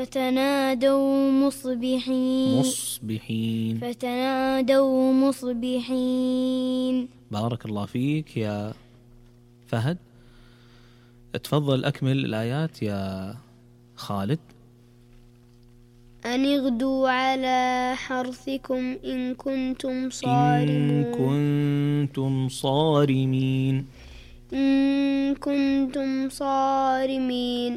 فتنادوا مصبحين. بارك الله فيك يا فهد. تفضل أكمل الآيات يا خالد. أن اغدوا على حرثكم إن كنتم صارمين.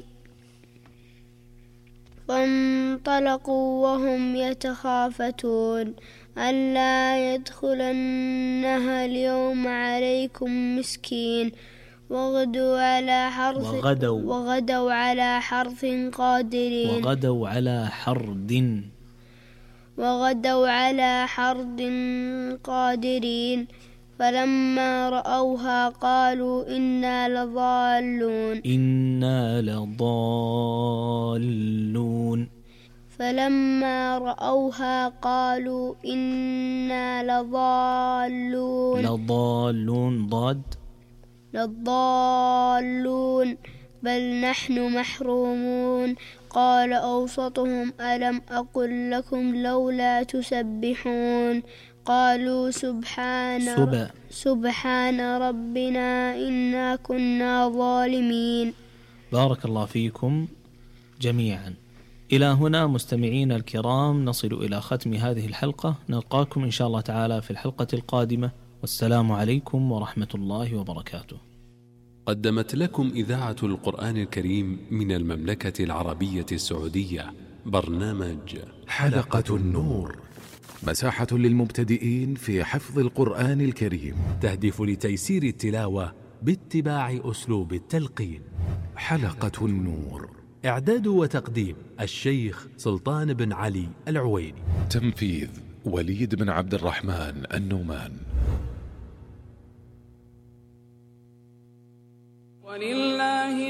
فانطلقوا وهم يتخافتون ألا يدخلنها اليوم عليكم مسكين. وغدوا على حرث قادرين. فلما رأوها قالوا إنا لضالون. بل نحن محرومون. قال أوسطهم ألم أقل لكم لولا تسبحون. قالوا سبحان ربنا إنا كنا ظالمين. بارك الله فيكم جميعا. إلى هنا مستمعين الكرام نصل إلى ختم هذه الحلقة. نلقاكم إن شاء الله تعالى في الحلقة القادمة، والسلام عليكم ورحمة الله وبركاته. قدمت لكم إذاعة القرآن الكريم من المملكة العربية السعودية برنامج حلقة النور، مساحة للمبتدئين في حفظ القرآن الكريم، تهدف لتيسير التلاوة باتباع أسلوب التلقين. حلقة النور، إعداد وتقديم الشيخ سلطان بن علي العويني، تنفيذ وليد بن عبد الرحمن النومان. ولله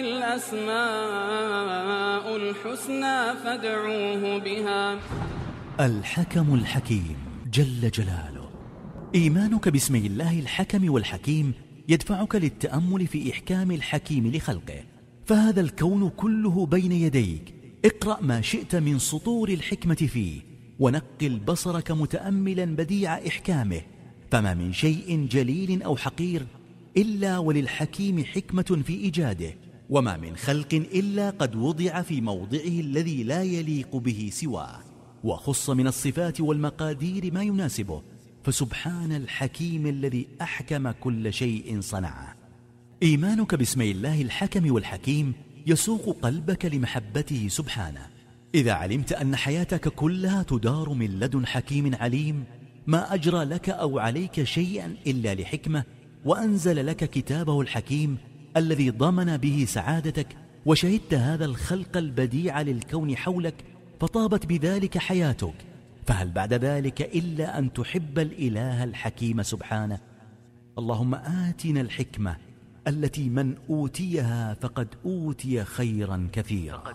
الأسماء الحسنى فادعوه بها. الحكم الحكيم جل جلاله. إيمانك باسم الله الحكم والحكيم يدفعك للتأمل في إحكام الحكيم لخلقه، فهذا الكون كله بين يديك. اقرأ ما شئت من سطور الحكمة فيه، ونقل بصرك متأملا بديع إحكامه، فما من شيء جليل أو حقير إلا وللحكيم حكمة في إيجاده، وما من خلق إلا قد وضع في موضعه الذي لا يليق به سواه، وخص من الصفات والمقادير ما يناسبه، فسبحان الحكيم الذي أحكم كل شيء صنعه. إيمانك باسم الله الحكم والحكيم يسوق قلبك لمحبته سبحانه. إذا علمت أن حياتك كلها تدار من لدن حكيم عليم، ما أجرى لك أو عليك شيئا إلا لحكمة، وأنزل لك كتابه الحكيم الذي ضمن به سعادتك، وشهدت هذا الخلق البديع للكون حولك فطابت بذلك حياتك، فهل بعد ذلك إلا أن تحب الإله الحكيم سبحانه؟ اللهم آتنا الحكمة التي من أوتيها فقد أوتي خيرا كثيرا.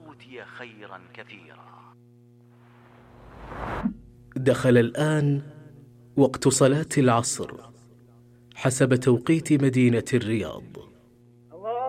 دخل الآن وقت صلاة العصر حسب توقيت مدينة الرياض.